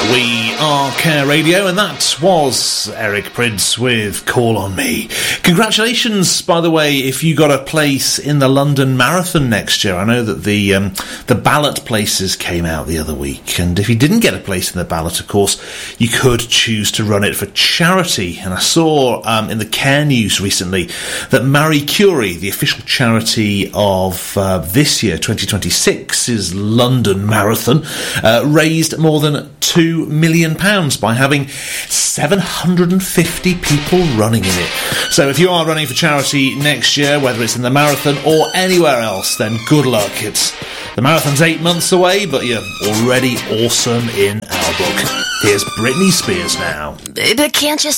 We are Care Radio, and that was Eric Prydz with Call on Me. Congratulations, by the way, if you got a place in the London Marathon next year. I know that the ballot places came out the other week, and if you didn't get a place in the ballot, of course, you could choose to run it for charity. And I saw in the Care News recently that Marie Curie, the official charity of this year, 2026's London Marathon, raised more than £2 million by having 750 people running in it. So if you are running for charity next year, whether it's in the marathon or anywhere else, then good luck. The marathon's 8 months away, but you're already awesome in our book. Here's Britney Spears now. But can't you